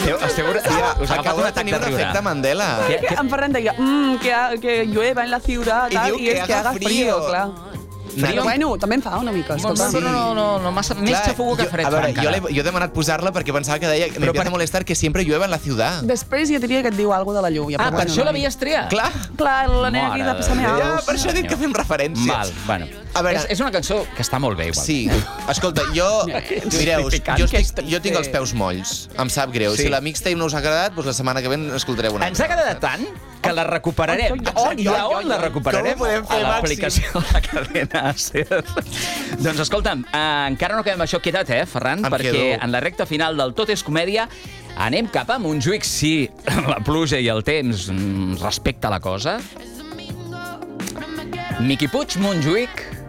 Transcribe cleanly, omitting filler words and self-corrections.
Us ha agafat un atac de riure. efecte Mandela. En Ferran deia que llueva en la ciutat i és que haga frío, clar. Però bueno, també en fa una mica, escolta. No, massa més xafugo que fred, Frank. encara. Jo he demanat posar-la perquè pensava que deia me empieza a molestar que siempre llueva en la ciudad. Després ja diria que et diu alguna de la lluvia. Per això l'havies triat? Clar, la nena aquí de PSMA. ja, per això he dit que fem referències. Val, bueno. A veure, És una cançó que està molt bé, igual. Sí, escolta, mireu, jo tinc els peus molls, em sap greu. Si la mixtape no us ha agradat, doncs la setmana que ve n'escoltareu una. Ens ha agradat tant que la recuperarem. I on la recuperarem? Com ho podem fer, a l'aplicació de la cadena SER. Doncs escolta'm, encara no quedem això quedat, Ferran? Perquè en la recta final del Tot és comèdia anem cap a Montjuïc, si la pluja i el temps respecta la cosa. Miqui Puig, Montjuïc,